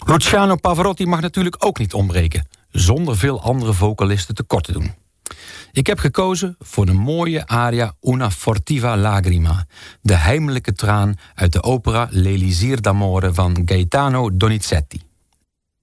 Luciano Pavarotti mag natuurlijk ook niet ontbreken, zonder veel andere vocalisten tekort te doen. Ik heb gekozen voor de mooie aria Una fortiva lagrima, de heimelijke traan uit de opera L'Elisir d'amore van Gaetano Donizetti.